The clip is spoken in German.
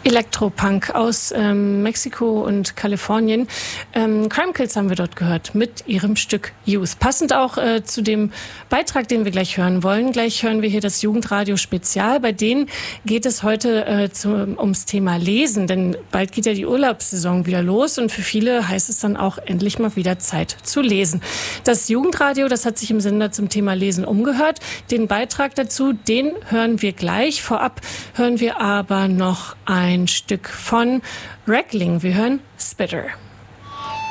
Elektropunk aus Mexiko und Kalifornien. Crime Kills haben wir dort gehört mit ihrem Stück Youth. Passend auch zu dem Beitrag, den wir gleich hören wollen. Gleich hören wir hier das Jugendradio Spezial. Bei denen geht es heute ums Thema Lesen, denn bald geht ja die Urlaubssaison wieder los und für viele heißt es dann auch endlich mal wieder Zeit zu lesen. Das Jugendradio, das hat sich im Sender zum Thema Lesen umgehört. Den Beitrag dazu, den hören wir gleich. Vorab hören wir aber noch ein Stück von Reckling. Wir hören Spitter.